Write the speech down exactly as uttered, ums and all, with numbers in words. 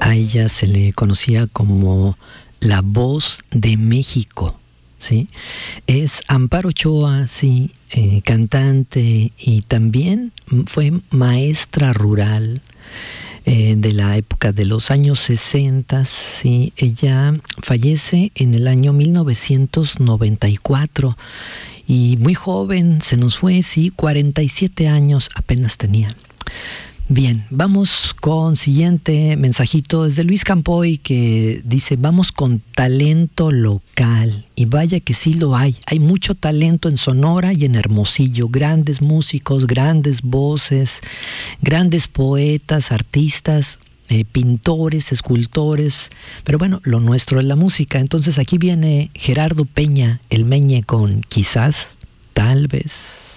A ella se le conocía como la voz de México, ¿sí? Es Amparo Ochoa, sí, eh, cantante, y también fue maestra rural eh, de la época de los años sesenta, sí. Ella fallece en el año mil novecientos noventa y cuatro y muy joven se nos fue, sí, cuarenta y siete años apenas tenía. Bien, vamos con siguiente mensajito desde Luis Campoy, que dice: vamos con talento local. Y vaya que sí lo hay. Hay mucho talento en Sonora y en Hermosillo. Grandes músicos, grandes voces, grandes poetas, artistas, eh, pintores, escultores. Pero bueno, lo nuestro es la música. Entonces aquí viene Gerardo Peña, el Meñe, con Quizás, Tal vez.